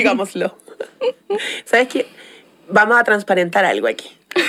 digámoslo. ¿Sabes qué? Vamos a transparentar algo aquí.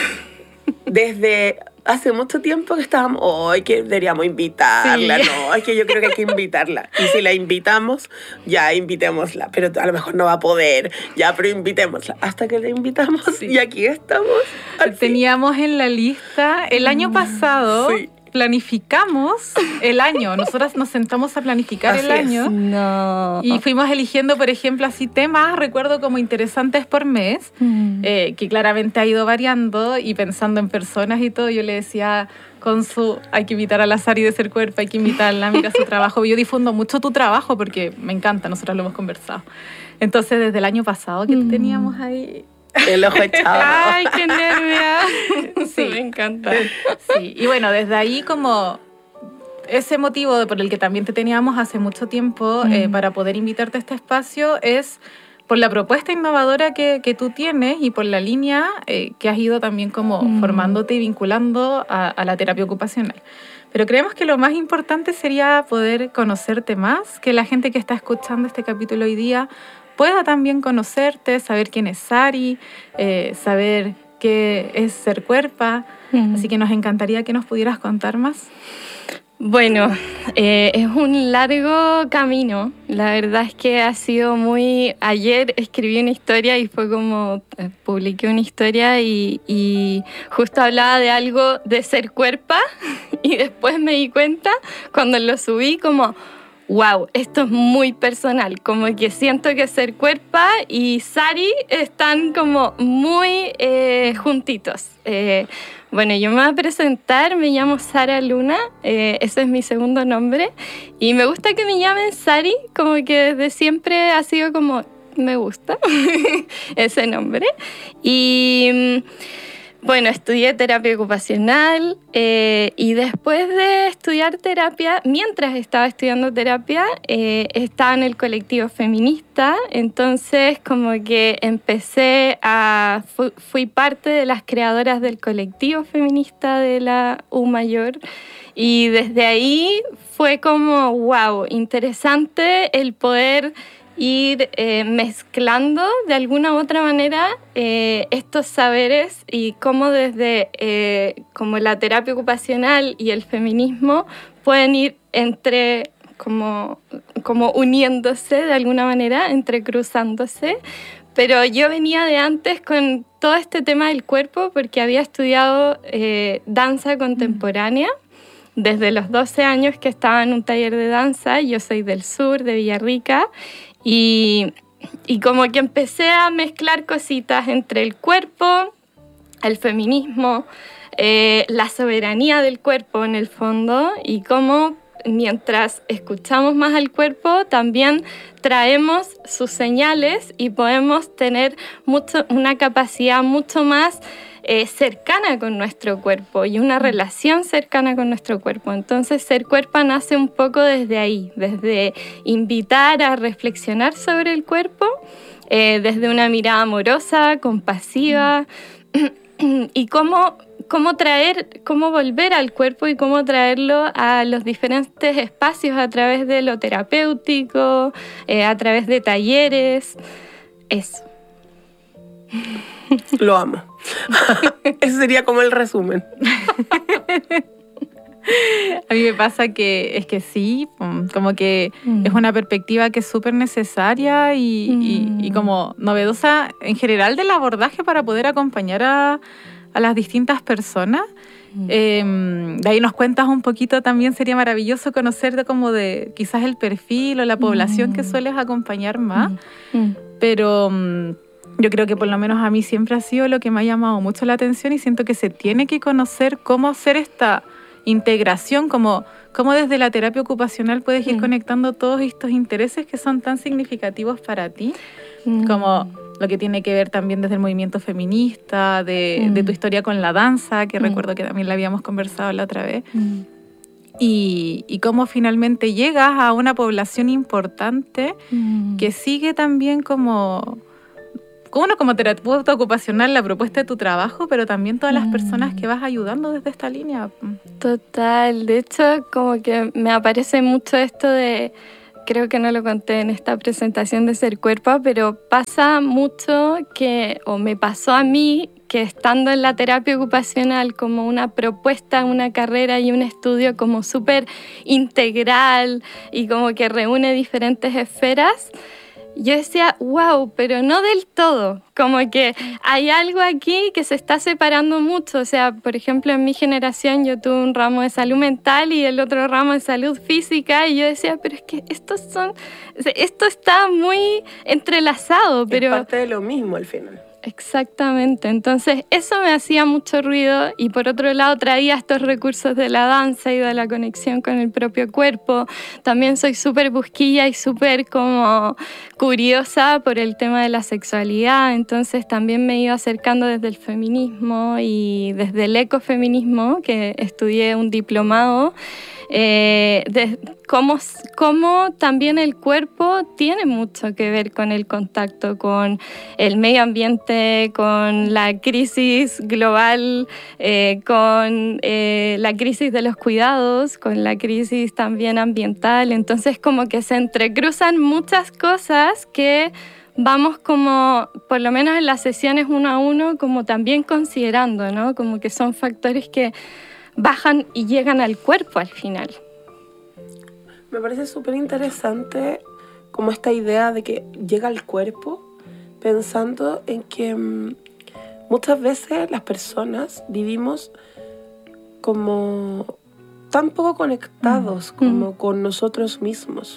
Desde hace mucho tiempo que estábamos, que deberíamos invitarla, Sí. no, es que yo creo que hay que invitarla. Y si la invitamos, ya invitémosla, pero a lo mejor no va a poder, ya, pero invitémosla. Hasta que la invitamos y aquí estamos. Al fin. Teníamos en la lista el año pasado. Sí. Planificamos el año. Nosotras nos sentamos a planificar Así el año. No. Y fuimos eligiendo, por ejemplo, así temas, recuerdo, como interesantes por mes, que claramente ha ido variando, y pensando en personas y todo, yo le decía, hay que invitar a la Sari de Ser Cuerpo, hay que invitarla, mira su trabajo. Yo difundo mucho tu trabajo porque me encanta, nosotras lo hemos conversado. Entonces, desde el año pasado que te teníamos ahí... El ojo echado. Ay, qué nervia. Sí. Me encanta. Sí, y bueno, desde ahí como ese motivo por el que también te teníamos hace mucho tiempo para poder invitarte a este espacio es por la propuesta innovadora que tú tienes y por la línea que has ido también como formándote y vinculando a la terapia ocupacional. Pero creemos que lo más importante sería poder conocerte más, que la gente que está escuchando este capítulo hoy día pueda también conocerte, saber quién es Sari, saber qué es Ser Cuerpa. Así que nos encantaría que nos pudieras contar más. Bueno, es un largo camino. La verdad es que ha sido muy... Ayer escribí una historia y fue como... publiqué una historia y justo hablaba de algo de ser cuerpa y después me di cuenta cuando lo subí como... Wow, esto es muy personal, como que siento que Ser Cuerpa y Sari están como muy juntitos. Bueno, yo me voy a presentar, me llamo Sara Luna, ese es mi segundo nombre, y me gusta que me llamen Sari, como que desde siempre ha sido como, me gusta ese nombre. Y... Bueno, estudié terapia ocupacional y después de estudiar terapia, mientras estaba estudiando terapia, estaba en el colectivo feminista, entonces como que fui parte de las creadoras del colectivo feminista de la U Mayor y desde ahí fue como, wow, interesante el poder ir mezclando de alguna u otra manera estos saberes y cómo desde como la terapia ocupacional y el feminismo pueden ir como uniéndose de alguna manera, entrecruzándose. Pero yo venía de antes con todo este tema del cuerpo porque había estudiado danza contemporánea. Desde los 12 años que estaba en un taller de danza, yo soy del sur, de Villarrica, y como que empecé a mezclar cositas entre el cuerpo, el feminismo, la soberanía del cuerpo en el fondo, y cómo mientras escuchamos más al cuerpo, también traemos sus señales y podemos tener una capacidad mucho más cercana con nuestro cuerpo y una relación cercana con nuestro cuerpo. Entonces, Ser Cuerpa nace un poco desde ahí, desde invitar a reflexionar sobre el cuerpo, desde una mirada amorosa, compasiva, y cómo volver al cuerpo y cómo traerlo a los diferentes espacios a través de lo terapéutico, a través de talleres, eso. Lo amo. Ese sería como el resumen. A mí me pasa que sí, como que es una perspectiva que es súper necesaria y como novedosa en general del abordaje para poder acompañar a las distintas personas. De ahí nos cuentas un poquito, también sería maravilloso conocer como de quizás el perfil o la población que sueles acompañar más, pero yo creo que por lo menos a mí siempre ha sido lo que me ha llamado mucho la atención y siento que se tiene que conocer cómo hacer esta integración, cómo desde la terapia ocupacional puedes ir conectando todos estos intereses que son tan significativos para ti, como lo que tiene que ver también desde el movimiento feminista, de tu historia con la danza, que recuerdo que también la habíamos conversado la otra vez, y cómo finalmente llegas a una población importante que sigue también como terapeuta ocupacional la propuesta de tu trabajo, pero también todas las personas que vas ayudando desde esta línea. Total, de hecho como que me aparece mucho esto de creo que no lo conté en esta presentación de Ser Cuerpo, pero pasa mucho o me pasó a mí, que estando en la terapia ocupacional como una propuesta, una carrera y un estudio como súper integral y como que reúne diferentes esferas, yo decía, wow, pero no del todo, como que hay algo aquí que se está separando mucho. O sea, por ejemplo, en mi generación yo tuve un ramo de salud mental y el otro ramo de salud física, y yo decía, pero es que esto está muy entrelazado. Pero es parte de lo mismo al final. Exactamente, entonces eso me hacía mucho ruido, y por otro lado traía estos recursos de la danza y de la conexión con el propio cuerpo. También soy súper busquilla y súper como curiosa por el tema de la sexualidad, entonces también me he ido acercando desde el feminismo y desde el ecofeminismo, que estudié un diplomado, de cómo también el cuerpo tiene mucho que ver con el contacto con el medio ambiente, con la crisis global, con la crisis de los cuidados, con la crisis también ambiental. Entonces como que se entrecruzan muchas cosas que vamos como, por lo menos en las sesiones 1 a 1, como también considerando, ¿no? Como que son factores que bajan y llegan al cuerpo al final. Me parece súper interesante como esta idea de que llega al cuerpo, pensando en que muchas veces las personas vivimos como tan poco conectados como con nosotros mismos.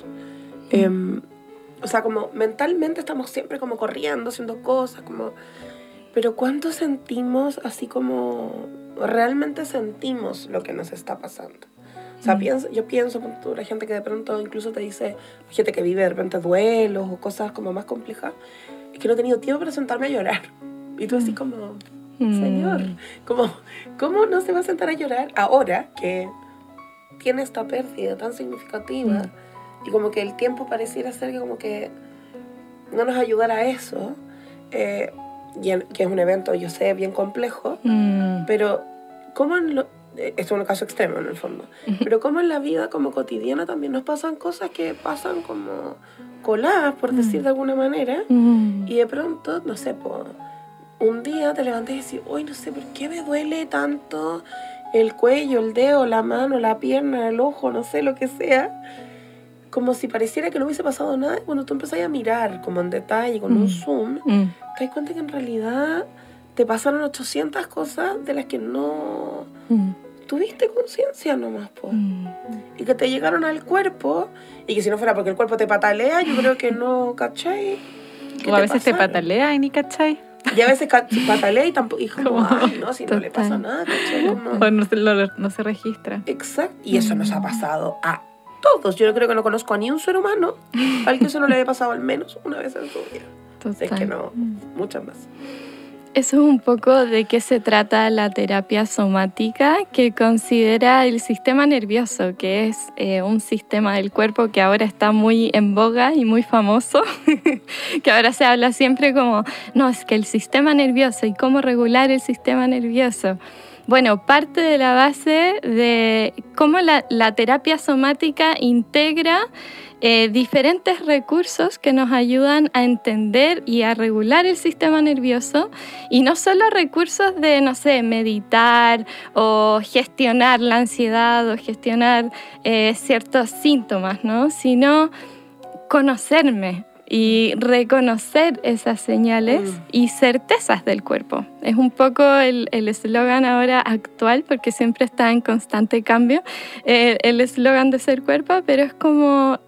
O sea, como mentalmente estamos siempre como corriendo, haciendo cosas, como... Pero ¿cuánto sentimos así como... realmente sentimos lo que nos está pasando? O sea, yo pienso, la gente que de pronto incluso te dice, gente que vive de repente duelos o cosas como más complejas, es que no he tenido tiempo para sentarme a llorar. Y tú así como, señor, ¿cómo no se va a sentar a llorar ahora que tiene esta pérdida tan significativa? Y como que el tiempo pareciera ser que como que no nos ayudara a eso, que es un evento, yo sé, bien complejo, pero ¿cómo esto es un caso extremo en el fondo, pero como en la vida como cotidiana también nos pasan cosas que pasan como coladas, por decir de alguna manera, y de pronto, no sé, un día te levantas y decís, uy, no sé por qué me duele tanto el cuello, el dedo, la mano, la pierna, el ojo, no sé, lo que sea, como si pareciera que no hubiese pasado nada. Cuando tú empezás a mirar como en detalle, con un zoom, te das cuenta que en realidad te pasaron 800 cosas de las que no tuviste conciencia nomás, y que te llegaron al cuerpo, y que si no fuera porque el cuerpo te patalea, yo creo que no, ¿cachai? O a veces te patalea y ni cachai. Y a veces patalea y tampoco, y como, ay, no, si no le pasa nada, ¿cachai? O no se registra. Exacto, y eso nos ha pasado a todos. Yo creo que no conozco a ni un ser humano al que eso no le haya pasado al menos una vez en su vida. Total. Es que no, muchas más. Eso es un poco de qué se trata la terapia somática, que considera el sistema nervioso, que es un sistema del cuerpo que ahora está muy en boga y muy famoso, que ahora se habla siempre como, no, es que el sistema nervioso y cómo regular el sistema nervioso. Bueno, parte de la base de cómo la terapia somática integra diferentes recursos que nos ayudan a entender y a regular el sistema nervioso, y no solo recursos de, no sé, meditar o gestionar la ansiedad o gestionar ciertos síntomas, ¿no? Sino conocerme y reconocer esas señales y certezas del cuerpo. Es un poco el eslogan ahora actual, porque siempre está en constante cambio el eslogan de Ser Cuerpo, pero es como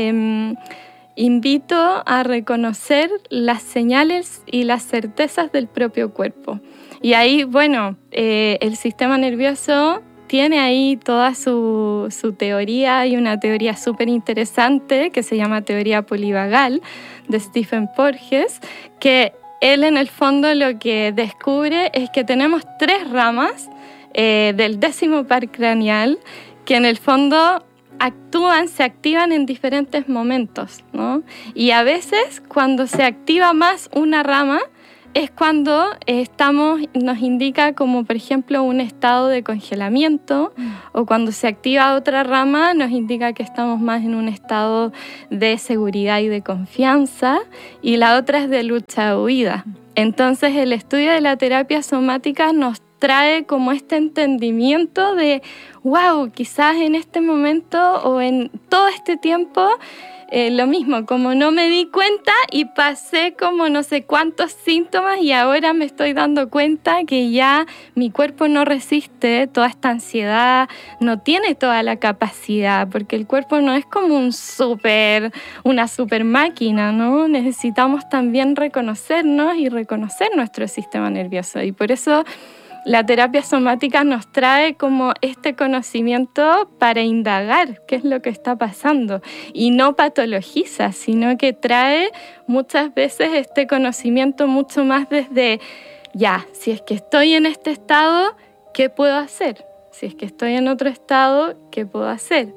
invito a reconocer las señales y las certezas del propio cuerpo. Y ahí, bueno, el sistema nervioso tiene ahí toda su teoría, y una teoría súper interesante que se llama teoría polivagal de Stephen Porges, que él en el fondo lo que descubre es que tenemos 3 ramas del 10º par craneal que en el fondo se activan en diferentes momentos, ¿no? Y a veces cuando se activa más una rama, es cuando nos indica como por ejemplo un estado de congelamiento, o cuando se activa otra rama nos indica que estamos más en un estado de seguridad y de confianza, y la otra es de lucha o huida. Entonces el estudio de la terapia somática nos trae como este entendimiento de, wow, quizás en este momento o en todo este tiempo, lo mismo, como no me di cuenta y pasé como no sé cuántos síntomas y ahora me estoy dando cuenta que ya mi cuerpo no resiste toda esta ansiedad, no tiene toda la capacidad, porque el cuerpo no es como una super máquina, ¿no? Necesitamos también reconocernos y reconocer nuestro sistema nervioso, y por eso la terapia somática nos trae como este conocimiento para indagar qué es lo que está pasando, y no patologiza, sino que trae muchas veces este conocimiento mucho más desde, ya, si es que estoy en este estado, ¿qué puedo hacer? Si es que estoy en otro estado, ¿qué puedo hacer?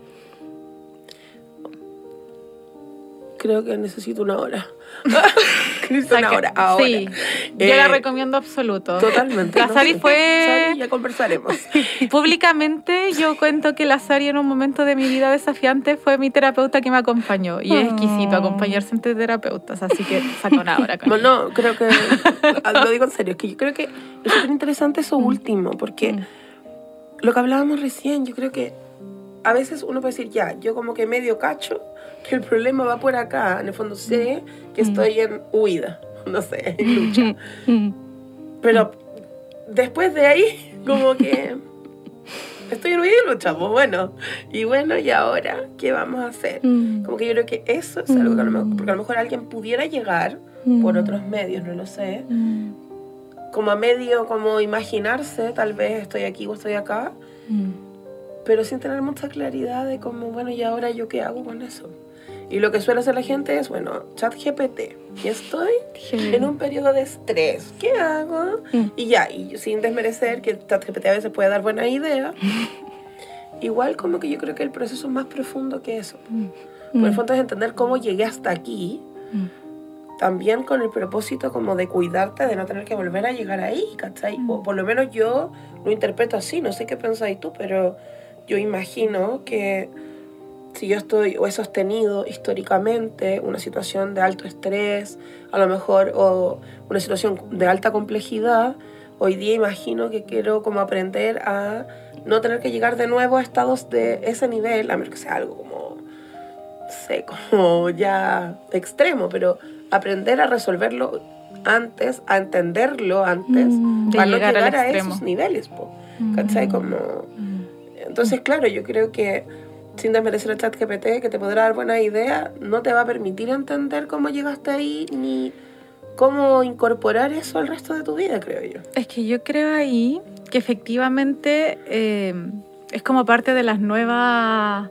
Creo que necesito una hora. Necesito una hora ahora. Sí, yo la recomiendo absoluto. Totalmente. La Sari fue... Sari, ya conversaremos. Públicamente yo cuento que la Sari en un momento de mi vida desafiante fue mi terapeuta que me acompañó. Y es exquisito acompañarse entre terapeutas, así que saca una hora. No, creo que... Lo digo en serio, es que yo creo que es súper interesante eso último, porque lo que hablábamos recién, yo creo que a veces uno puede decir, ya, yo como que medio cacho que el problema va por acá. En el fondo sé que estoy en huida, no sé, en lucha. Pero después de ahí, como que estoy en huida y lucha, pues bueno. Y bueno, ¿y ahora qué vamos a hacer? Como que yo creo que eso es algo que porque a lo mejor alguien pudiera llegar por otros medios, no lo sé. Como a medio, como imaginarse, tal vez estoy aquí o estoy acá. Pero sin tener mucha claridad de cómo, bueno, ¿y ahora yo qué hago con eso? Y lo que suele hacer la gente es, bueno, ChatGPT, y estoy en un periodo de estrés, ¿qué hago? Y ya, y sin desmerecer que ChatGPT a veces puede dar buena idea, igual como que yo creo que el proceso es más profundo que eso. Por el fondo es entender cómo llegué hasta aquí, también con el propósito como de cuidarte, de no tener que volver a llegar ahí, ¿cachai? O por lo menos yo lo interpreto así, no sé qué pensáis tú, pero yo imagino que si yo estoy o he sostenido históricamente una situación de alto estrés, a lo mejor, o una situación de alta complejidad, hoy día imagino que quiero como aprender a no tener que llegar de nuevo a estados de ese nivel, a menos que sea algo como, no sé, como ya extremo, pero aprender a resolverlo antes, a entenderlo antes, para no llegar a esos niveles, ¿cachai? Como... Entonces, claro, yo creo que sin desmerecer el ChatGPT, que te podrá dar buena idea, no te va a permitir entender cómo llegaste ahí ni cómo incorporar eso al resto de tu vida, creo yo. Es que yo creo ahí que efectivamente es como parte de las nuevas...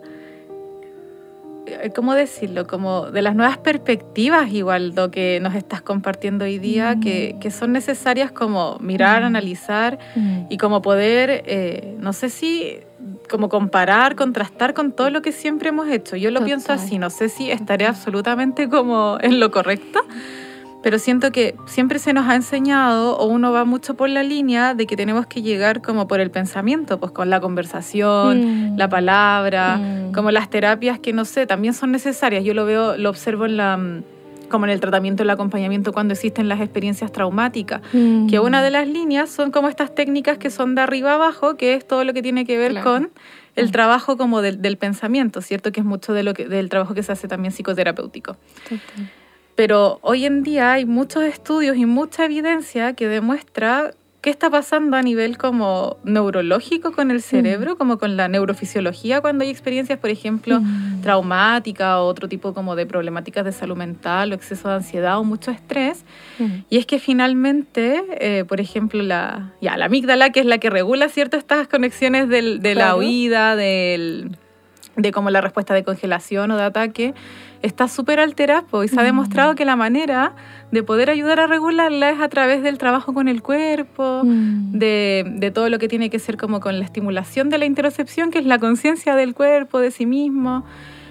¿Cómo decirlo? Como de las nuevas perspectivas igual lo que nos estás compartiendo hoy día, que son necesarias como mirar, analizar y como poder, no sé si como comparar, contrastar con todo lo que siempre hemos hecho. Yo lo pienso así, no sé si estaré absolutamente como en lo correcto, pero siento que siempre se nos ha enseñado, o uno va mucho por la línea de que tenemos que llegar como por el pensamiento, pues con la conversación, la palabra, como las terapias que, no sé, también son necesarias. Yo lo observo como en el tratamiento, el acompañamiento cuando existen las experiencias traumáticas, que una de las líneas son como estas técnicas que son de arriba abajo, que es todo lo que tiene que ver con el trabajo como del pensamiento, ¿cierto? Que es mucho del trabajo que se hace también psicoterapéutico. Total. Pero hoy en día hay muchos estudios y mucha evidencia que demuestra qué está pasando a nivel como neurológico con el cerebro, como con la neurofisiología cuando hay experiencias, por ejemplo, traumáticas o otro tipo como de problemáticas de salud mental o exceso de ansiedad o mucho estrés. Y es que finalmente, por ejemplo, la amígdala, que es la que regula ciertas estas conexiones de la huida, de como la respuesta de congelación o de ataque, está súper alterada, y se ha demostrado que la manera de poder ayudar a regularla es a través del trabajo con el cuerpo, de todo lo que tiene que ser como con la estimulación de la interocepción, que es la conciencia del cuerpo, de sí mismo.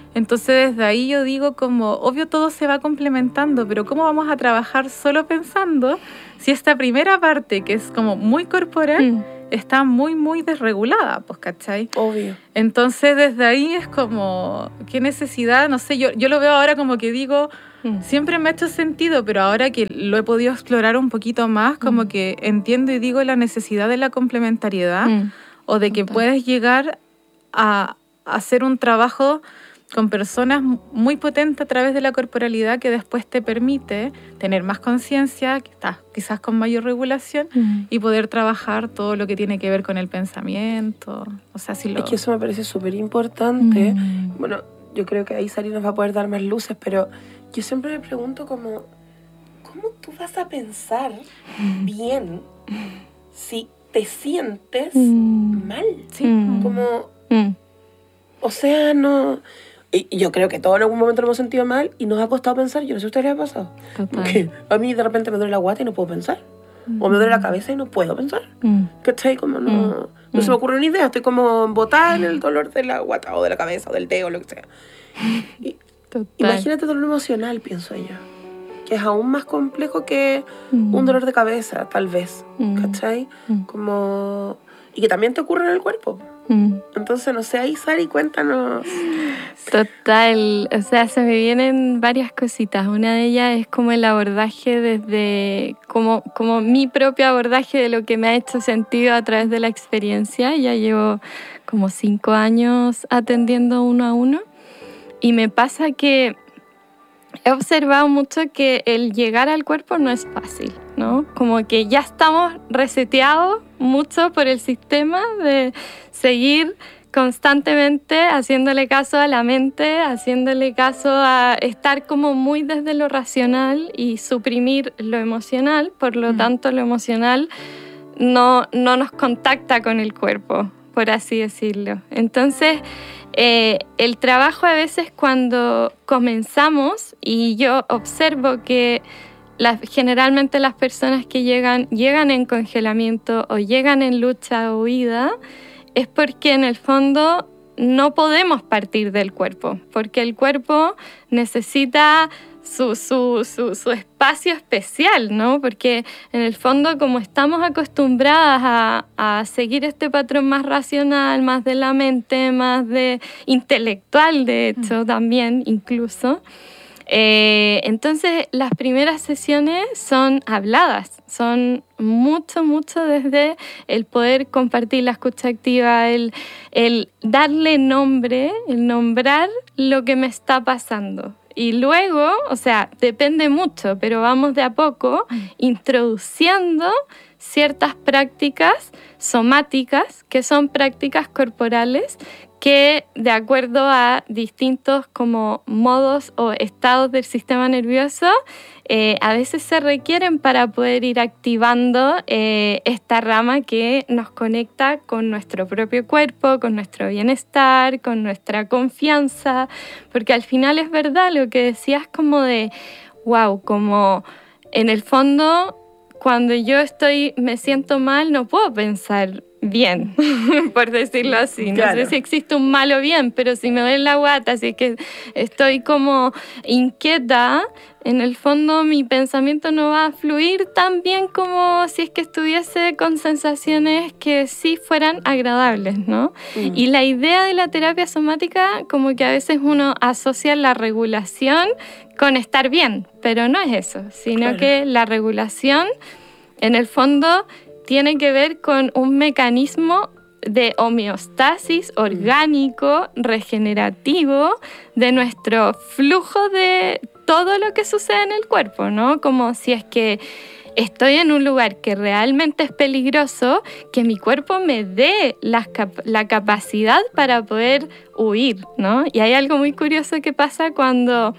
Entonces desde ahí yo digo como, obvio todo se va complementando, pero ¿cómo vamos a trabajar solo pensando si esta primera parte, que es como muy corporal, está muy, muy desregulada, pues, ¿cachai? Obvio. Entonces desde ahí es como, ¿qué necesidad? No sé, yo lo veo ahora como que digo, siempre me ha hecho sentido, pero ahora que lo he podido explorar un poquito más, como que entiendo y digo la necesidad de la complementariedad o de que puedes llegar a hacer un trabajo con personas muy potentes a través de la corporalidad que después te permite tener más conciencia, quizás con mayor regulación y poder trabajar todo lo que tiene que ver con el pensamiento. O sea, si Es que eso me parece súper importante. Bueno, yo creo que ahí Sari nos va a poder dar más luces, pero yo siempre me pregunto como, ¿cómo tú vas a pensar bien si te sientes mal? Sí. Como, o sea, no... Y yo creo que todos en algún momento lo hemos sentido mal y nos ha costado pensar. Yo no sé si a ustedes les ha pasado. Porque a mí de repente me duele la guata y no puedo pensar. O me duele la cabeza y no puedo pensar. ¿Cachai? Como no se me ocurre una idea. Estoy como botada en el dolor de la guata o de la cabeza o del dedo o lo que sea. Imagínate dolor emocional, pienso yo. Que es aún más complejo que un dolor de cabeza, tal vez. ¿Cachai? Como... Y que también te ocurre en el cuerpo. Entonces, no sé, ahí Sari, cuéntanos. Total, o sea, se me vienen varias cositas. Una de ellas es como el abordaje desde, como mi propio abordaje de lo que me ha hecho sentido a través de la experiencia. Ya llevo como 5 años atendiendo 1 a 1 y me pasa que he observado mucho que el llegar al cuerpo no es fácil, ¿no? Como que ya estamos reseteados mucho por el sistema de seguir constantemente haciéndole caso a la mente, haciéndole caso a estar como muy desde lo racional y suprimir lo emocional. Por lo tanto, lo emocional no nos contacta con el cuerpo, por así decirlo. Entonces, el trabajo a veces cuando comenzamos, y yo observo que generalmente las personas que llegan en congelamiento o llegan en lucha o huida, es porque en el fondo no podemos partir del cuerpo, porque el cuerpo necesita su espacio especial, ¿no? Porque en el fondo, como estamos acostumbradas a seguir este patrón más racional, más de la mente, más de intelectual, de hecho, también incluso, entonces las primeras sesiones son habladas, son mucho desde el poder compartir la escucha activa, el darle nombre, el nombrar lo que me está pasando. Y luego, o sea, depende mucho, pero vamos de a poco introduciendo ciertas prácticas somáticas, que son prácticas corporales, que de acuerdo a distintos como modos o estados del sistema nervioso, a veces se requieren para poder ir activando esta rama que nos conecta con nuestro propio cuerpo, con nuestro bienestar, con nuestra confianza, porque al final es verdad lo que decías como de, wow, como en el fondo cuando yo me siento mal no puedo pensar bien, por decirlo así. No sé si existe un mal o bien, pero si me duele la guata, si es que estoy como inquieta, en el fondo mi pensamiento no va a fluir tan bien como si es que estuviese con sensaciones que sí fueran agradables, ¿no? Y la idea de la terapia somática, como que a veces uno asocia la regulación con estar bien, pero no es eso, sino que la regulación, en el fondo, tiene que ver con un mecanismo de homeostasis orgánico, regenerativo, de nuestro flujo de todo lo que sucede en el cuerpo, ¿no? Como si es que estoy en un lugar que realmente es peligroso, que mi cuerpo me dé la capacidad para poder huir, ¿no? Y hay algo muy curioso que pasa cuando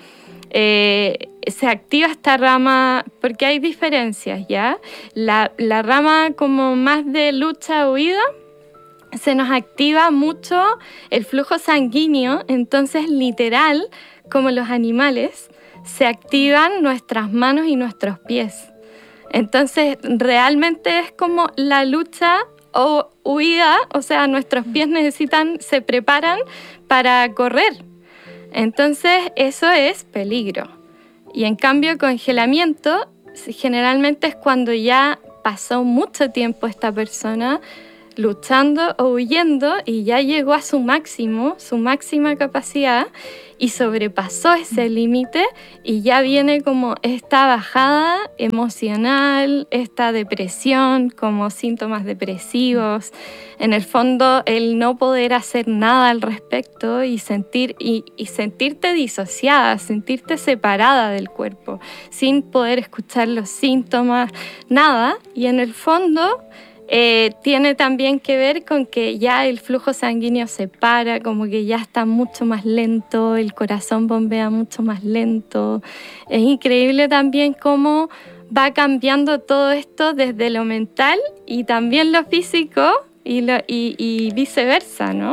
se activa esta rama, porque hay diferencias, ¿ya? La rama como más de lucha-huida, se nos activa mucho el flujo sanguíneo, entonces literal, como los animales, se activan nuestras manos y nuestros pies. Entonces realmente es como la lucha o huida, o sea, nuestros pies se preparan para correr. Entonces eso es peligro. Y en cambio congelamiento generalmente es cuando ya pasó mucho tiempo esta persona luchando o huyendo y ya llegó a su máximo, su máxima capacidad y sobrepasó ese límite y ya viene como esta bajada emocional, esta depresión, como síntomas depresivos. En el fondo, el no poder hacer nada al respecto y sentirte disociada, sentirte separada del cuerpo, sin poder escuchar los síntomas, nada. Y en el fondo tiene también que ver con que ya el flujo sanguíneo se para, como que ya está mucho más lento, el corazón bombea mucho más lento. Es increíble también cómo va cambiando todo esto desde lo mental y también lo físico y viceversa, ¿no?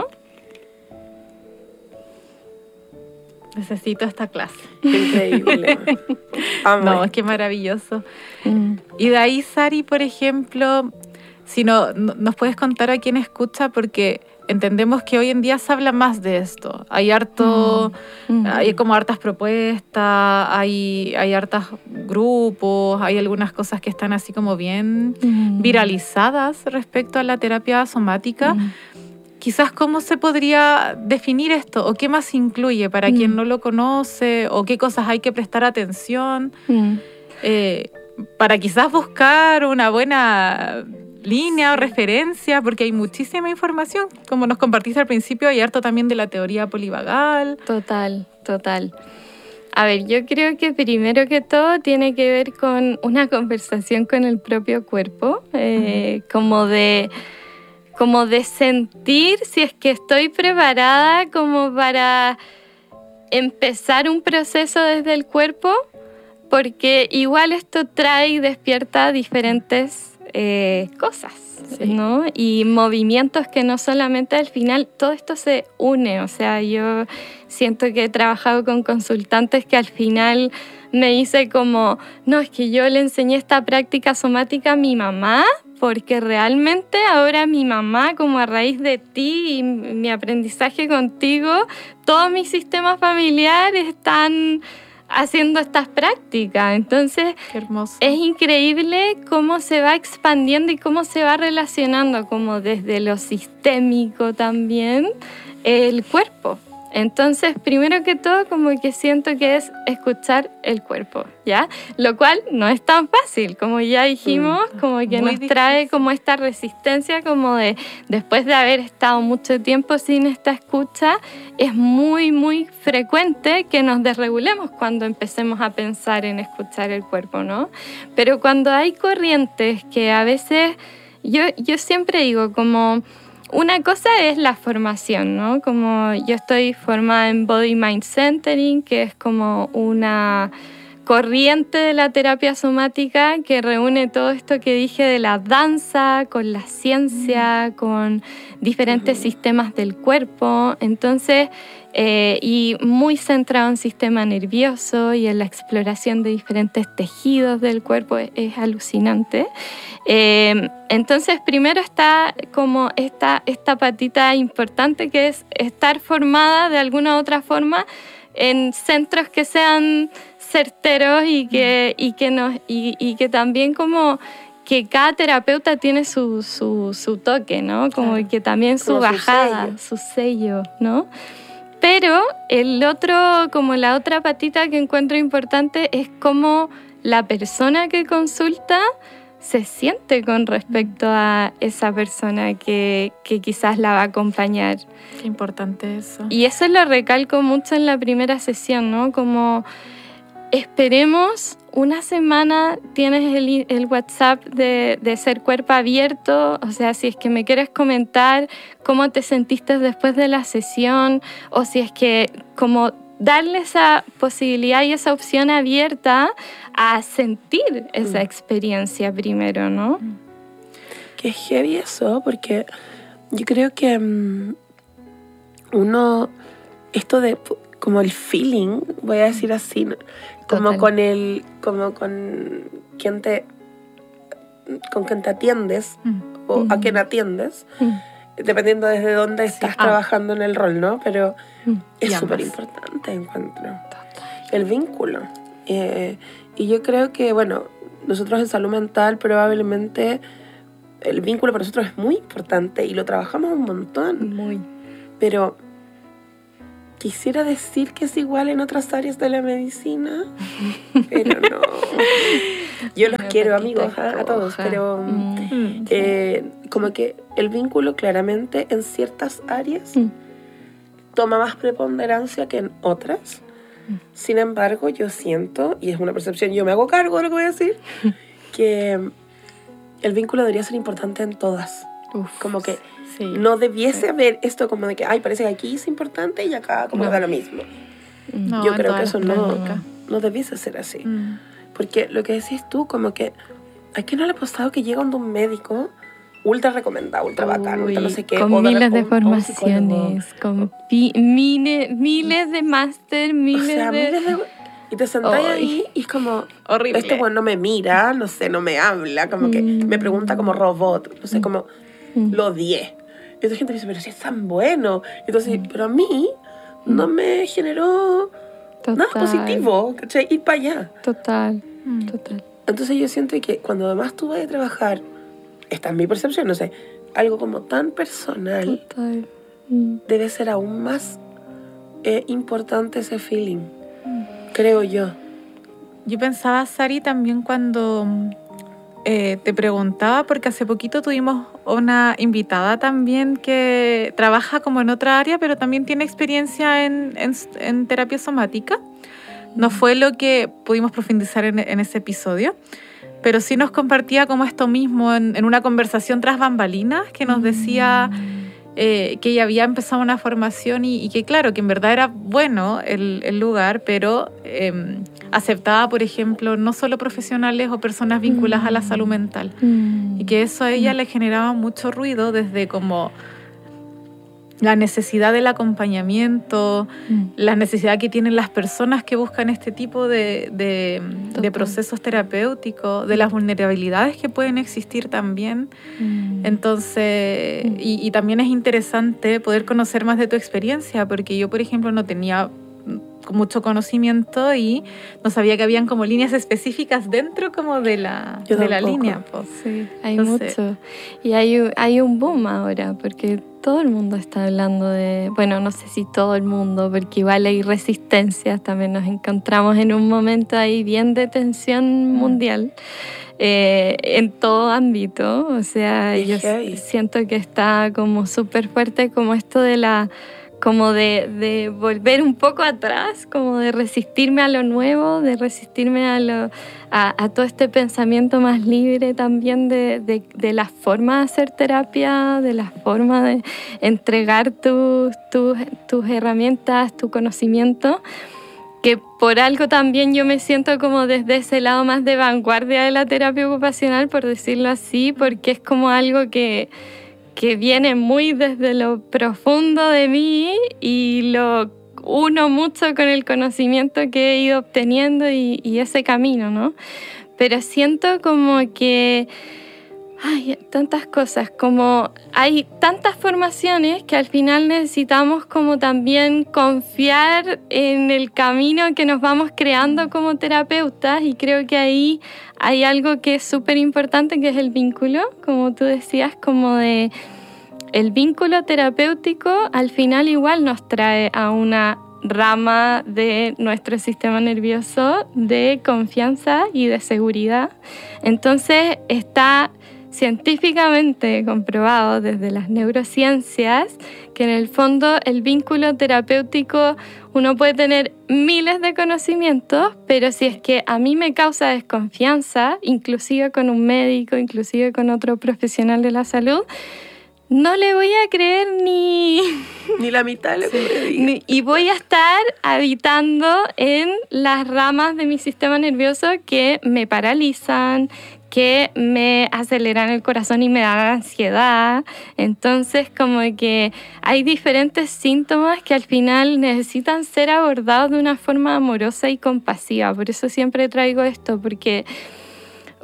Necesito esta clase. Increíble. No, es que maravilloso. Y de ahí, Sari, por ejemplo, si nos puedes contar a quién escucha, porque entendemos que hoy en día se habla más de esto. Hay hay como hartas propuestas, hay hartos grupos, hay algunas cosas que están así como bien viralizadas respecto a la terapia somática. Quizás cómo se podría definir esto o qué más incluye para quien no lo conoce o qué cosas hay que prestar atención para quizás buscar una buena línea o referencia, porque hay muchísima información, como nos compartiste al principio, hay harto también de la teoría polivagal. Total. A ver, yo creo que primero que todo tiene que ver con una conversación con el propio cuerpo, como de sentir si es que estoy preparada como para empezar un proceso desde el cuerpo, porque igual esto trae y despierta diferentes cosas, ¿no? Y movimientos que no solamente al final, todo esto se une. O sea, yo siento que he trabajado con consultantes que al final me dice como, no, es que yo le enseñé esta práctica somática a mi mamá, porque realmente ahora mi mamá, como a raíz de ti y mi aprendizaje contigo, todos mis sistemas familiares están haciendo estas prácticas. Entonces, qué hermoso. Es increíble cómo se va expandiendo y cómo se va relacionando, como desde lo sistémico también, el cuerpo. Entonces, primero que todo, como que siento que es escuchar el cuerpo, ¿ya? Lo cual no es tan fácil, como ya dijimos, como que nos trae como esta resistencia, como de, después de haber estado mucho tiempo sin esta escucha, es muy, muy frecuente que nos desregulemos cuando empecemos a pensar en escuchar el cuerpo, ¿no? Pero cuando hay corrientes que a veces, yo siempre digo como, una cosa es la formación, ¿no? Como yo estoy formada en Body Mind Centering, que es como una corriente de la terapia somática que reúne todo esto que dije de la danza, con la ciencia, con diferentes sistemas del cuerpo. Entonces, y muy centrado en sistema nervioso y en la exploración de diferentes tejidos del cuerpo, es alucinante. Entonces, primero está como esta patita importante, que es estar formada de alguna u otra forma en centros que sean certeros y que también como que cada terapeuta tiene su toque, ¿no? Como claro. Que también su bajada, su sello, ¿no? Pero la otra patita que encuentro importante es cómo la persona que consulta se siente con respecto a esa persona que quizás la va a acompañar. Qué importante eso. Y eso lo recalco mucho en la primera sesión, ¿no? Como esperemos una semana, tienes el WhatsApp de Ser Cuerpo Abierto, o sea, si es que me quieres comentar cómo te sentiste después de la sesión, o si es que como darle esa posibilidad y esa opción abierta a sentir esa experiencia primero, ¿no? Qué heavy eso, porque yo creo que uno, esto de como el feeling, voy a decir así, como total. con quien te atiendes o a quien atiendes, dependiendo desde dónde estás trabajando en el rol, ¿no? Pero es súper ambas. importante, encuentro. El vínculo. Y yo creo que, bueno, nosotros en salud mental probablemente el vínculo para nosotros es muy importante y lo trabajamos un montón. Muy. Pero quisiera decir que es igual en otras áreas de la medicina, pero no. Yo los quiero, amigos, a todos, pero como que el vínculo claramente en ciertas áreas toma más preponderancia que en otras. Sin embargo, yo siento, y es una percepción, yo me hago cargo de lo que voy a decir, que el vínculo debería ser importante en todas. Como que no debiese haber esto como de que, ay, parece que aquí es importante y acá como da lo mismo. No, yo en creo que todas eso las no prácticas. debiese ser así. Porque lo que decís tú, como que ¿a quién no le ha pasado que llega un médico ultra recomendado, ultra bacán, ultra no sé qué? Con o miles de un formaciones, con miles de máster, miles de... Y te sentás ahí y es como, horrible. este bueno no me mira, no sé, no me habla, como que me pregunta como robot, no sé, como lo odié. Y otra gente dice, pero si es tan bueno. Entonces, pero a mí no me generó nada positivo, ¿cachai? Ir para allá. Total. Entonces yo siento que cuando además tú vas a trabajar, esta es mi percepción, no sé, algo como tan personal, debe ser aún más importante ese feeling, creo yo. Yo pensaba, Sari, también cuando te preguntaba, porque hace poquito tuvimos una invitada también que trabaja como en otra área, pero también tiene experiencia en terapia somática. No fue lo que pudimos profundizar en ese episodio, pero sí nos compartía como esto mismo en una conversación tras bambalinas, que nos decía que ella había empezado una formación y que claro, que en verdad era bueno el lugar, pero aceptaba, por ejemplo, no solo profesionales o personas vinculadas a la salud mental, y que eso a ella le generaba mucho ruido desde como la necesidad del acompañamiento, la necesidad que tienen las personas que buscan este tipo de procesos terapéuticos, de las vulnerabilidades que pueden existir también. Entonces, y también es interesante poder conocer más de tu experiencia, porque yo, por ejemplo, no tenía mucho conocimiento y no sabía que habían como líneas específicas dentro como de la línea. Pues. Sí, hay mucho. Y hay un boom ahora, porque todo el mundo está hablando de... Bueno, no sé si todo el mundo, porque igual hay resistencias. También nos encontramos en un momento ahí bien de tensión mundial. En todo ámbito. O sea, yo siento que está como súper fuerte como esto de la... como de volver un poco atrás, como de resistirme a lo nuevo, de resistirme a todo este pensamiento más libre también de la forma de hacer terapia, de la forma de entregar tus herramientas, tu conocimiento, que por algo también yo me siento como desde ese lado más de vanguardia de la terapia ocupacional, por decirlo así, porque es como algo que viene muy desde lo profundo de mí y lo uno mucho con el conocimiento que he ido obteniendo y ese camino, ¿no? Pero siento como que hay tantas cosas, como hay tantas formaciones que al final necesitamos como también confiar en el camino que nos vamos creando como terapeutas, y creo que ahí hay algo que es súper importante, que es el vínculo, como tú decías, como de el vínculo terapéutico al final igual nos trae a una rama de nuestro sistema nervioso de confianza y de seguridad. Entonces está científicamente comprobado desde las neurociencias que en el fondo el vínculo terapéutico, uno puede tener miles de conocimientos, pero si es que a mí me causa desconfianza, inclusive con un médico, inclusive con otro profesional de la salud, no le voy a creer ni la mitad de lo que me diga. Y voy a estar habitando en las ramas de mi sistema nervioso que me paralizan, que me aceleran el corazón y me dan ansiedad. Entonces, como que hay diferentes síntomas que al final necesitan ser abordados de una forma amorosa y compasiva. Por eso siempre traigo esto, porque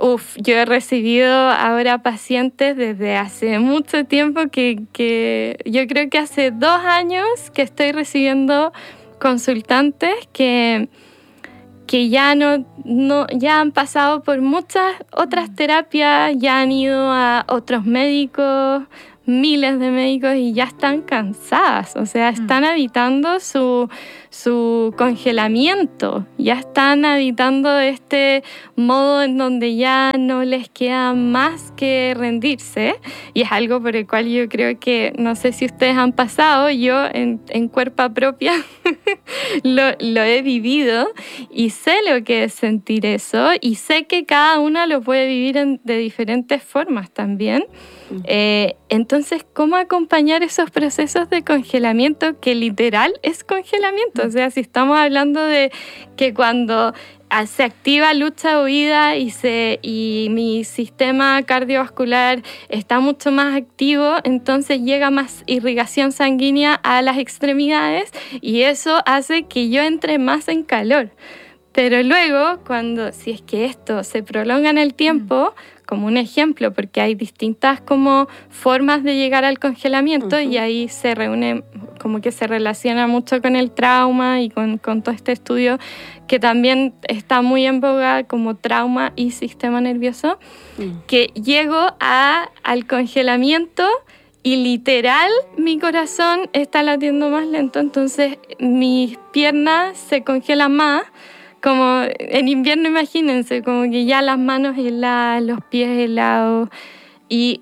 yo he recibido ahora pacientes desde hace mucho tiempo que yo creo que hace 2 años que estoy recibiendo consultantes que ya ya han pasado por muchas otras terapias, ya han ido a otros médicos, miles de médicos, y ya están cansadas, o sea, están habitando su congelamiento, ya están habitando este modo en donde ya no les queda más que rendirse, y es algo por el cual yo creo que, no sé si ustedes han pasado, yo en cuerpo propia lo he vivido y sé lo que es sentir eso, y sé que cada una lo puede vivir de diferentes formas también. Entonces, ¿cómo acompañar esos procesos de congelamiento que literal es congelamiento? O sea, si estamos hablando de que cuando se activa lucha-huida y mi sistema cardiovascular está mucho más activo, entonces llega más irrigación sanguínea a las extremidades y eso hace que yo entre más en calor. Pero luego, si es que esto se prolonga en el tiempo, como un ejemplo, porque hay distintas como formas de llegar al congelamiento, y ahí se reúne, como que se relaciona mucho con el trauma y con todo este estudio que también está muy en boga como trauma y sistema nervioso, que llego al congelamiento y literal mi corazón está latiendo más lento, entonces mis piernas se congelan más. Como en invierno, imagínense, como que ya las manos heladas, los pies helados. Y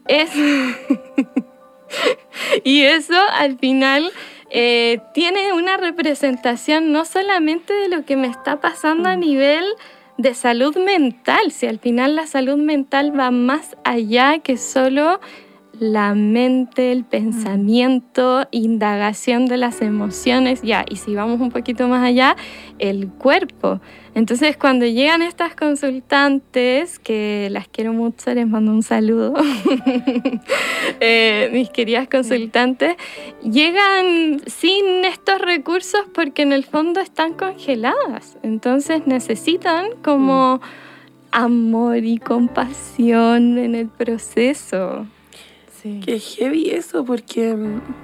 eso al final tiene una representación no solamente de lo que me está pasando a nivel de salud mental, si al final la salud mental va más allá que solo la mente, el pensamiento, indagación de las emociones, y si vamos un poquito más allá, el cuerpo. Entonces, cuando llegan estas consultantes, que las quiero mucho, les mando un saludo, mis queridas consultantes, llegan sin estos recursos porque en el fondo están congeladas. Entonces, necesitan como amor y compasión en el proceso. Sí. Qué heavy eso, porque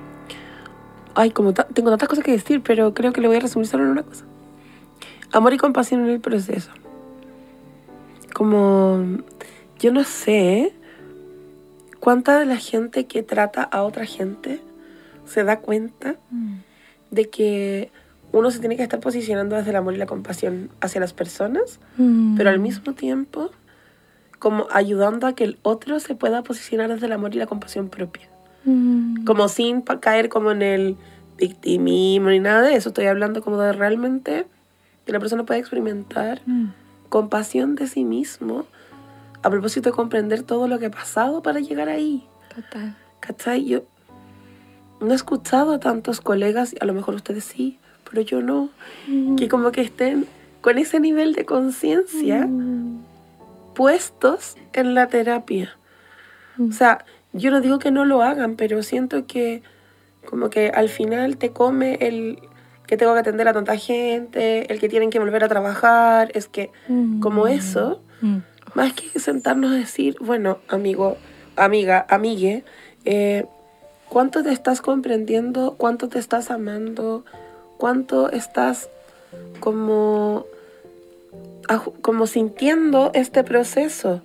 tengo tantas cosas que decir, pero creo que le voy a resumir solo en una cosa. Amor y compasión en el proceso. Como, yo no sé cuánta de la gente que trata a otra gente se da cuenta de que uno se tiene que estar posicionando desde el amor y la compasión hacia las personas, pero al mismo tiempo como ayudando a que el otro se pueda posicionar desde el amor y la compasión propia. Como sin caer como en el victimismo ni nada de eso. Estoy hablando como de realmente que la persona pueda experimentar compasión de sí mismo a propósito de comprender todo lo que ha pasado para llegar ahí. Total. ¿Cachai? Yo no he escuchado a tantos colegas, a lo mejor ustedes sí, pero yo no, que como que estén con ese nivel de conciencia puestos en la terapia. O sea, yo no digo que no lo hagan, pero siento que como que al final te come el que tengo que atender a tanta gente, el que tienen que volver a trabajar, es que como eso, más que sentarnos a decir, bueno, amigo, amiga, amigue, ¿cuánto te estás comprendiendo? ¿Cuánto te estás amando? ¿Cuánto estás como sintiendo este proceso?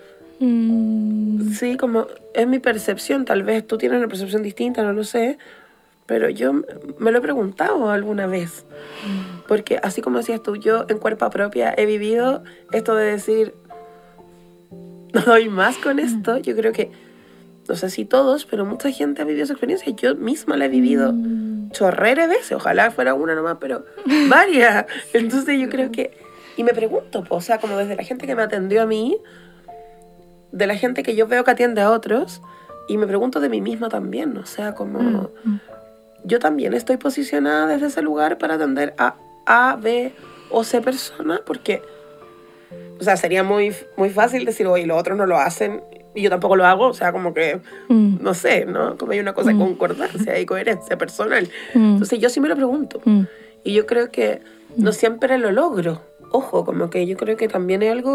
Sí, como es mi percepción, tal vez tú tienes una percepción distinta, no lo sé, pero yo me lo he preguntado alguna vez, porque así como decías tú, yo en cuerpo propia he vivido esto de decir, no doy más con esto. Yo creo que, no sé si todos, pero mucha gente ha vivido esa experiencia, yo misma la he vivido chorrere veces, ojalá fuera una nomás, pero varias. Entonces yo creo que, y me pregunto, o sea, como desde la gente que me atendió a mí, de la gente que yo veo que atiende a otros, y me pregunto de mí misma también, o sea, como yo también estoy posicionada desde ese lugar para atender a A, B o C personas, porque, o sea, sería muy, muy fácil decir, oye, los otros no lo hacen y yo tampoco lo hago, o sea, como que, no sé, ¿no? Como hay una cosa de concordancia y coherencia personal. Entonces yo sí me lo pregunto, y yo creo que no siempre lo logro. Ojo, como que yo creo que también es algo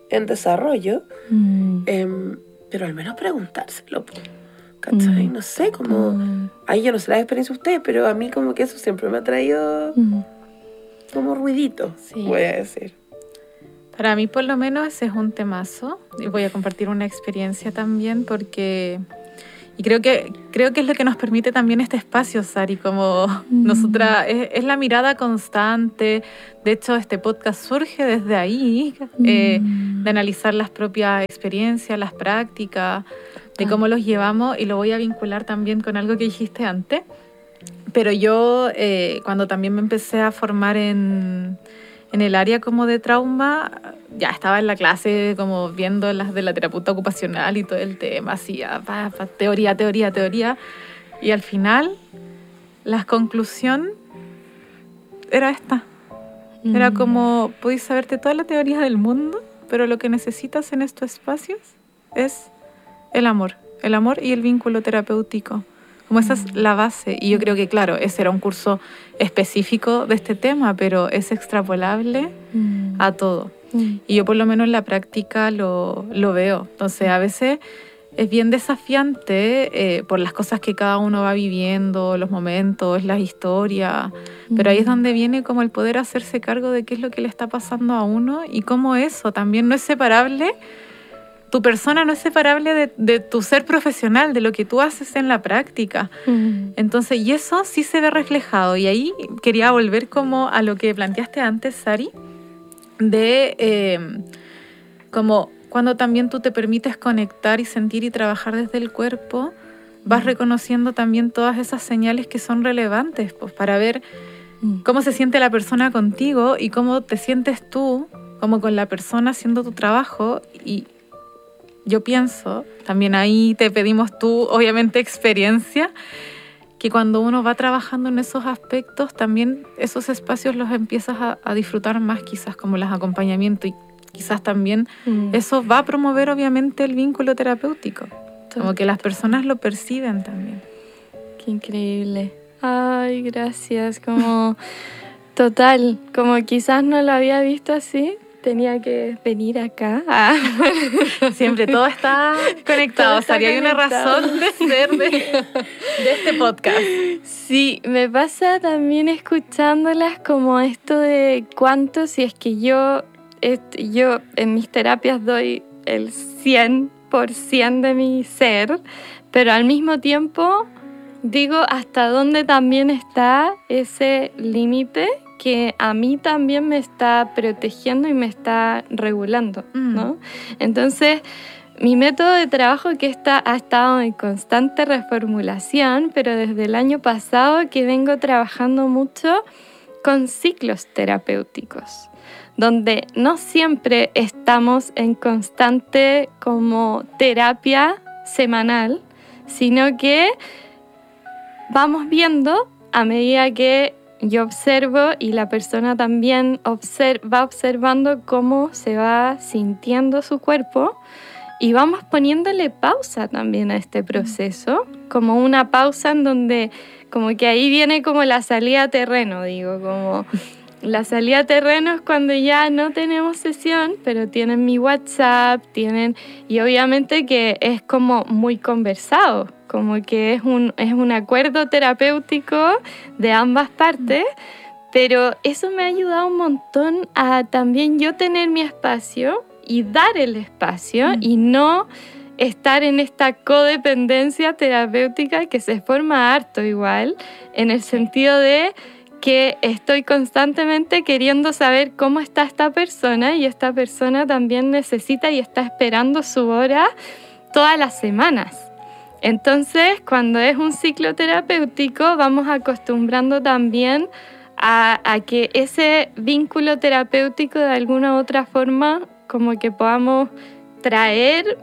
en desarrollo, pero al menos preguntárselo, ¿cachai? No sé, como... Ahí yo no sé la experiencia de ustedes, pero a mí como que eso siempre me ha traído como ruidito, voy a decir. Para mí por lo menos ese es un temazo y voy a compartir una experiencia también porque... Y creo que es lo que nos permite también este espacio, Sari, como nosotras, es la mirada constante. De hecho, este podcast surge desde ahí, de analizar las propias experiencias, las prácticas, de cómo los llevamos, y lo voy a vincular también con algo que dijiste antes. Pero yo, cuando también me empecé a formar en el área como de trauma, ya estaba en la clase como viendo las de la terapeuta ocupacional y todo el tema, así, teoría. Y al final, la conclusión era esta. Era como, podéis saberte toda la teoría del mundo, pero lo que necesitas en estos espacios es el amor y el vínculo terapéutico. Como esa es la base. Y yo creo que, claro, ese era un curso específico de este tema, pero es extrapolable a todo. Y yo por lo menos en la práctica lo veo. Entonces a veces es bien desafiante por las cosas que cada uno va viviendo, los momentos, las historias. Pero ahí es donde viene como el poder hacerse cargo de qué es lo que le está pasando a uno y cómo eso también no es separable. Tu persona no es separable de tu ser profesional, de lo que tú haces en la práctica. Entonces, y eso sí se ve reflejado. Y ahí quería volver como a lo que planteaste antes, Sari, de como cuando también tú te permites conectar y sentir y trabajar desde el cuerpo, vas reconociendo también todas esas señales que son relevantes, pues, para ver cómo se siente la persona contigo y cómo te sientes tú, como con la persona haciendo tu trabajo. Y yo pienso, también ahí te pedimos tú, obviamente, experiencia, que cuando uno va trabajando en esos aspectos, también esos espacios los empiezas a disfrutar más, quizás como los acompañamientos, y quizás también eso va a promover, obviamente, el vínculo terapéutico. Como que las personas lo perciben también. Qué increíble. Ay, gracias. Como total, como quizás no lo había visto así. Tenía que venir acá. Siempre todo está conectado. Sari, hay una razón de ser de este podcast. Sí, me pasa también escuchándolas como esto de cuánto, si es que yo en mis terapias doy el 100% de mi ser, pero al mismo tiempo digo hasta dónde también está ese límite que a mí también me está protegiendo y me está regulando, ¿no? Entonces, mi método de trabajo ha estado en constante reformulación, pero desde el año pasado que vengo trabajando mucho con ciclos terapéuticos, donde no siempre estamos en constante como terapia semanal, sino que vamos viendo a medida que yo observo y la persona también va observando cómo se va sintiendo su cuerpo y vamos poniéndole pausa también a este proceso, como una pausa en donde como que ahí viene como la salida a terreno, digo, como la salida a terreno es cuando ya no tenemos sesión, pero tienen mi WhatsApp, y obviamente que es como muy conversado, como que es un acuerdo terapéutico de ambas partes, pero eso me ha ayudado un montón a también yo tener mi espacio y dar el espacio y no estar en esta codependencia terapéutica que se forma harto igual, en el sentido de que estoy constantemente queriendo saber cómo está esta persona y esta persona también necesita y está esperando su hora todas las semanas. Entonces, cuando es un ciclo terapéutico, vamos acostumbrando también a que ese vínculo terapéutico de alguna u otra forma como que podamos traer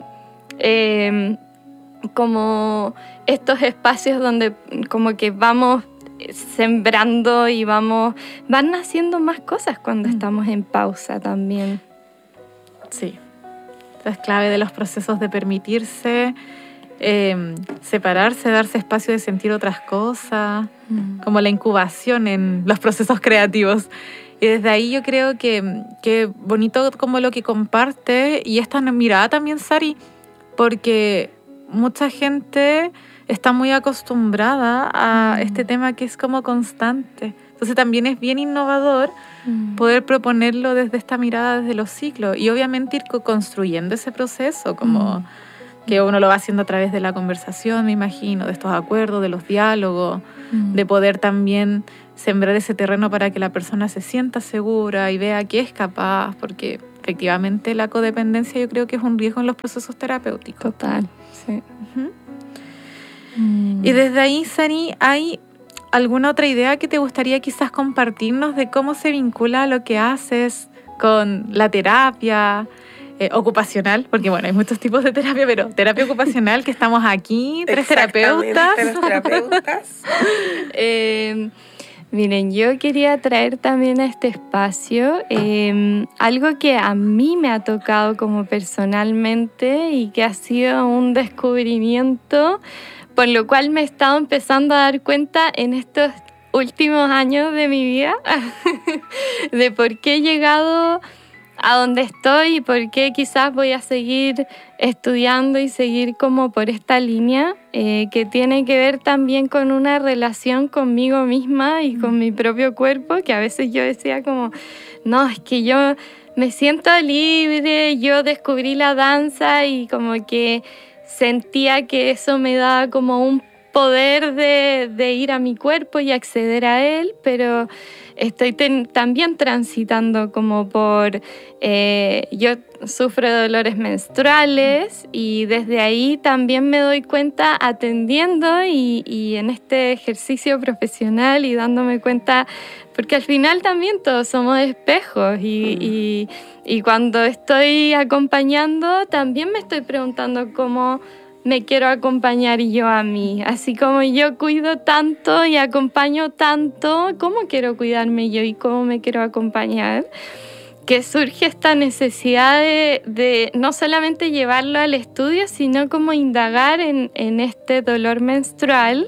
como estos espacios donde como que vamos sembrando y van naciendo más cosas cuando estamos en pausa también. Sí, es clave de los procesos de permitirse separarse, darse espacio de sentir otras cosas, como la incubación en los procesos creativos. Y desde ahí yo creo que bonito como lo que comparte y esta mirada también, Sari, porque mucha gente está muy acostumbrada a este tema que es como constante. Entonces también es bien innovador poder proponerlo desde esta mirada, desde los ciclos. Y obviamente ir construyendo ese proceso, como que uno lo va haciendo a través de la conversación, me imagino, de estos acuerdos, de los diálogos, de poder también sembrar ese terreno para que la persona se sienta segura y vea que es capaz, porque efectivamente la codependencia yo creo que es un riesgo en los procesos terapéuticos. Total, sí. Y desde ahí, Sari, ¿hay alguna otra idea que te gustaría quizás compartirnos de cómo se vincula lo que haces con la terapia ocupacional? Porque bueno, hay muchos tipos de terapia, pero terapia ocupacional, que estamos aquí, tres terapeutas. Miren, yo quería traer también a este espacio algo que a mí me ha tocado como personalmente y que ha sido un descubrimiento, por lo cual me he estado empezando a dar cuenta en estos últimos años de mi vida de por qué he llegado a donde estoy y por qué quizás voy a seguir estudiando y seguir como por esta línea que tiene que ver también con una relación conmigo misma y con mi propio cuerpo, que a veces yo decía como, no, es que yo me siento libre, yo descubrí la danza y como que sentía que eso me daba como un poder de ir a mi cuerpo y acceder a él, pero estoy también transitando como por... yo sufro de dolores menstruales y desde ahí también me doy cuenta atendiendo y en este ejercicio profesional y dándome cuenta, porque al final también todos somos espejos y cuando estoy acompañando también me estoy preguntando cómo me quiero acompañar yo a mí. Así como yo cuido tanto y acompaño tanto, ¿cómo quiero cuidarme yo y cómo me quiero acompañar? Que surge esta necesidad de no solamente llevarlo al estudio, sino como indagar en este dolor menstrual.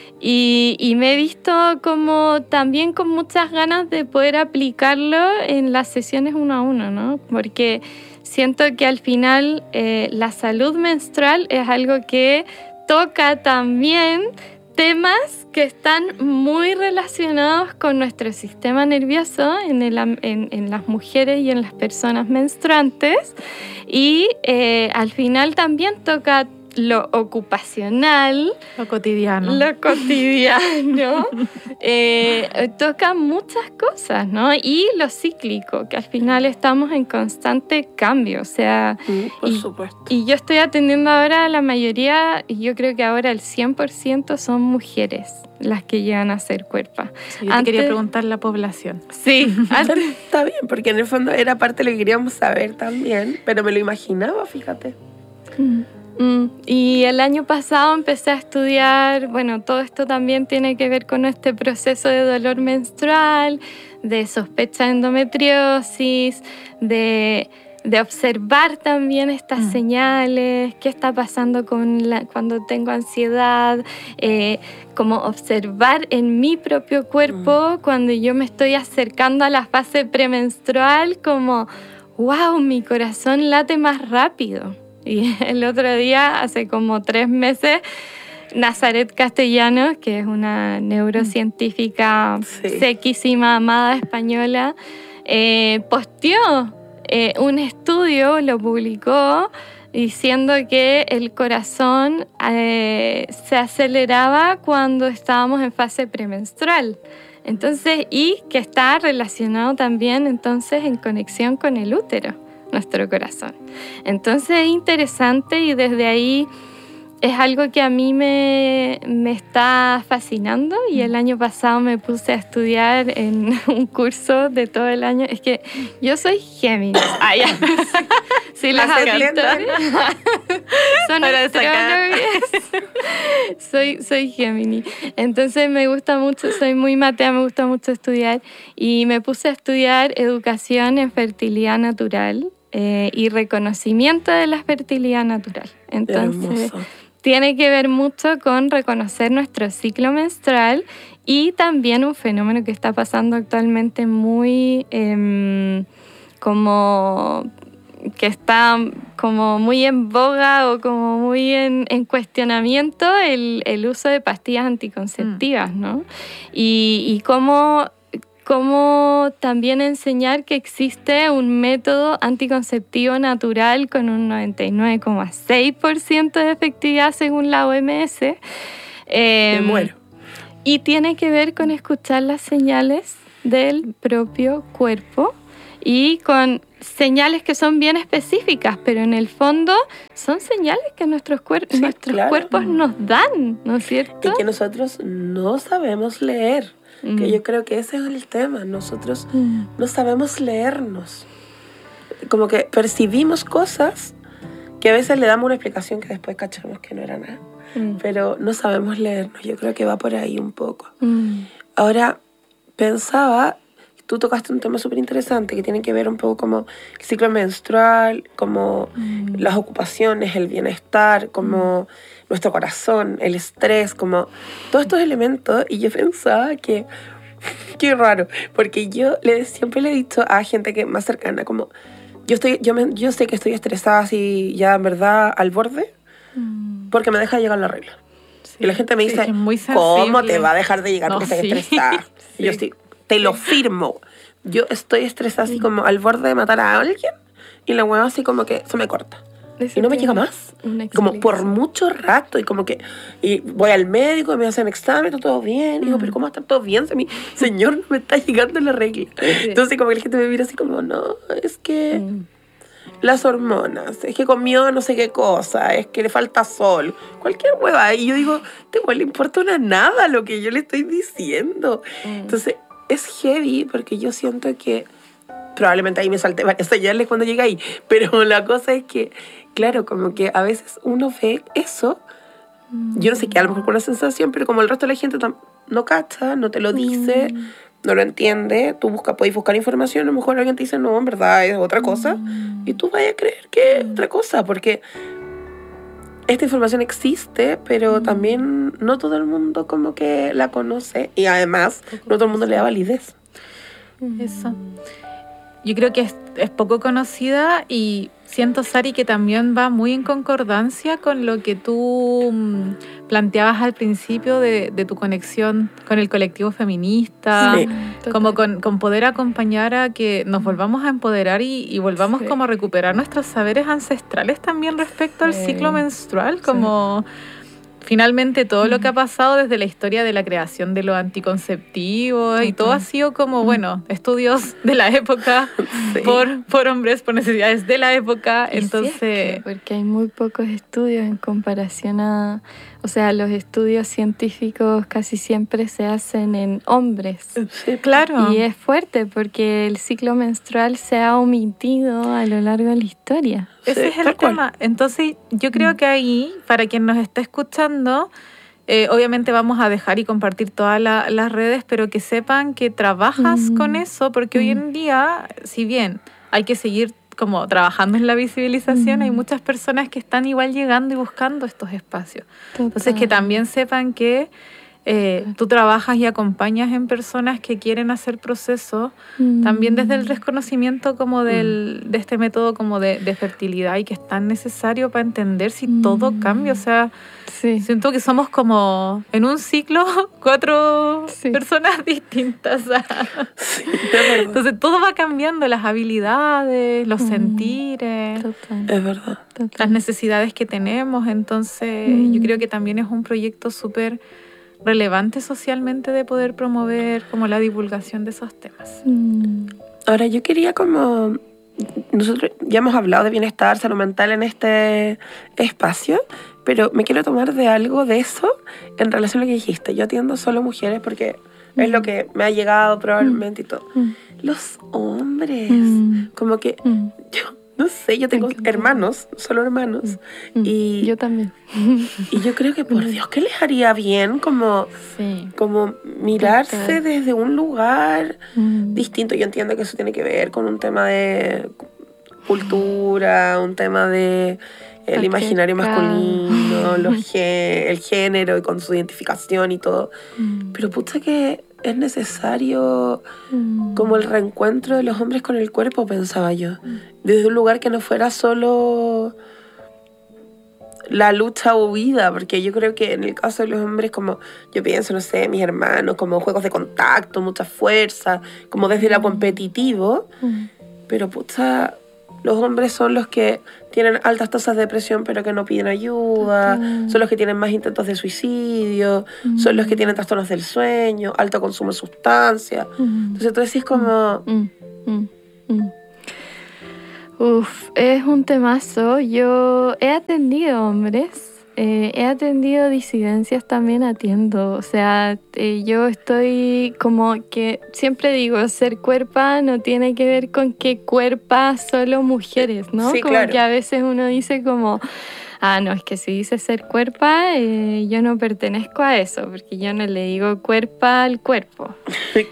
Y me he visto como también con muchas ganas de poder aplicarlo en las sesiones 1 a 1, ¿no? Porque siento que al final la salud menstrual es algo que toca también temas que están muy relacionados con nuestro sistema nervioso en las mujeres y en las personas menstruantes y al final también toca lo ocupacional, lo cotidiano, toca muchas cosas, ¿no? Y lo cíclico, que al final estamos en constante cambio, o sea, por supuesto. Y yo estoy atendiendo ahora a la mayoría, y yo creo que ahora el 100% son mujeres las que llegan a ser cuerpa. Sí, yo te quería preguntar la población. Sí, está bien, porque en el fondo era parte de lo que queríamos saber también, pero me lo imaginaba, fíjate. Y el año pasado empecé a estudiar, bueno, todo esto también tiene que ver con este proceso de dolor menstrual, de sospecha de endometriosis, de observar también estas señales, qué está pasando cuando tengo ansiedad, como observar en mi propio cuerpo cuando yo me estoy acercando a la fase premenstrual, como, wow, mi corazón late más rápido. Y el otro día, hace como 3 meses, Nazaret Castellanos, que es una neurocientífica sequísima, amada española, posteó un estudio, lo publicó, diciendo que el corazón se aceleraba cuando estábamos en fase premenstrual. Entonces, y que está relacionado también entonces en conexión con el útero, nuestro corazón. Entonces es interesante y desde ahí es algo que a mí me está fascinando y el año pasado me puse a estudiar en un curso de todo el año. Es que yo soy Géminis. Sí, las auditores son astrólogos. Soy Géminis. Entonces me gusta mucho, soy muy matea, me gusta mucho estudiar y me puse a estudiar educación en fertilidad natural y reconocimiento de la fertilidad natural. Entonces tiene que ver mucho con reconocer nuestro ciclo menstrual Y también un fenómeno que está pasando actualmente muy como que está como muy en boga o como muy en cuestionamiento el uso de pastillas anticonceptivas, ¿no? Y cómo también enseñar que existe un método anticonceptivo natural con un 99,6% de efectividad según la OMS. Me muero. Y tiene que ver con escuchar las señales del propio cuerpo y con señales que son bien específicas, pero en el fondo son señales que nuestros cuerpos nos dan, ¿no es cierto? Y que nosotros no sabemos leer. Que yo creo que ese es el tema. Nosotros no sabemos leernos. Como que percibimos cosas que a veces le damos una explicación que después cachamos que no era nada. Pero no sabemos leernos. Yo creo que va por ahí un poco. Ahora, pensaba, tú tocaste un tema súper interesante que tiene que ver un poco como el ciclo menstrual, como las ocupaciones, el bienestar, como nuestro corazón, el estrés, como todos estos elementos. Y yo pensaba que, qué raro, porque yo siempre le he dicho a gente que más cercana, como yo sé que estoy estresada así ya en verdad al borde, porque me deja llegar la regla. Sí, y la gente me dice, ¿cómo te va a dejar de llegar porque estás estresada? Y yo te lo firmo. Yo estoy estresada así como al borde de matar a alguien y la hueá así como que se me corta. Y no me llega más. Como por mucho rato. Y como que y voy al médico y me hacen examen, está todo bien. Y digo, pero ¿cómo va a estar todo bien? Si mi señor no me está llegando la regla. Entonces como que la gente me mira así como, no, es que las hormonas, es que comió no sé qué cosa, es que le falta sol, cualquier hueva. Y yo digo, te le importa una nada lo que yo le estoy diciendo. Entonces es heavy porque yo siento que probablemente ahí me salté varias señales cuando llegué ahí, pero la cosa es que, claro, como que a veces uno ve eso, yo no sé qué, a lo mejor con la sensación, pero como el resto de la gente no cacha, no te lo dice, no lo entiende, tú podés buscar información, a lo mejor alguien te dice, no, en verdad es otra cosa, y tú vas a creer que es otra cosa, porque esta información existe, pero también no todo el mundo como que la conoce, y además no todo el mundo le da validez. Eso. Yo creo que es poco conocida y siento, Sari, que también va muy en concordancia con lo que tú planteabas al principio de tu conexión con el colectivo feminista, como con poder acompañar a que nos volvamos a empoderar y volvamos como a recuperar nuestros saberes ancestrales también respecto al ciclo menstrual, como... Finalmente todo lo que ha pasado desde la historia de la creación de los anticonceptivos y todo ha sido como, bueno, estudios de la época por hombres, por necesidades de la época. Entonces, porque hay muy pocos estudios en comparación a... O sea, los estudios científicos casi siempre se hacen en hombres. Sí, claro. Y es fuerte porque el ciclo menstrual se ha omitido a lo largo de la historia. Ese es el tema. Entonces, yo creo que ahí, para quien nos esté escuchando, obviamente vamos a dejar y compartir todas las redes, pero que sepan que trabajas con eso, porque hoy en día, si bien hay que seguir como trabajando en la visibilización, hay muchas personas que están igual llegando y buscando estos espacios. Entonces, que también sepan que tú trabajas y acompañas en personas que quieren hacer procesos, también desde el desconocimiento como de este método como de fertilidad y que es tan necesario para entender si todo cambia. O sea, siento que somos como en un ciclo 4 personas distintas. Entonces todo va cambiando, las habilidades, los sentires, es verdad, las necesidades que tenemos. Entonces yo creo que también es un proyecto súper relevante socialmente de poder promover como la divulgación de esos temas. Ahora yo quería como... Nosotros ya hemos hablado de bienestar, salud mental en este espacio, pero me quiero tomar de algo de eso en relación a lo que dijiste. Yo atiendo solo mujeres porque es lo que me ha llegado probablemente y todo. Los hombres, como que yo... No sé, yo tengo hermanos, solo hermanos. Y yo también. Y yo creo que, por Dios, que les haría bien como mirarse desde un lugar distinto. Yo entiendo que eso tiene que ver con un tema de cultura, un tema de el imaginario masculino, el género y con su identificación y todo. Pero pucha que es necesario como el reencuentro de los hombres con el cuerpo, pensaba yo. Desde un lugar que no fuera solo la lucha o huida, porque yo creo que en el caso de los hombres, como yo pienso, no sé, mis hermanos, como juegos de contacto, mucha fuerza, como desde lo competitivo, pero pucha, los hombres son los que tienen altas tasas de depresión pero que no piden ayuda, son los que tienen más intentos de suicidio, son los que tienen trastornos del sueño, alto consumo de sustancias. Entonces tú decís como... Uf, es un temazo. Yo he atendido hombres, he atendido disidencias, también atiendo. O sea, yo estoy como que siempre digo, ser cuerpa no tiene que ver con que cuerpa solo mujeres, ¿no? Sí, como claro. que a veces uno dice como... no, es que si dice ser cuerpa, yo no pertenezco a eso, porque yo no le digo cuerpa al cuerpo.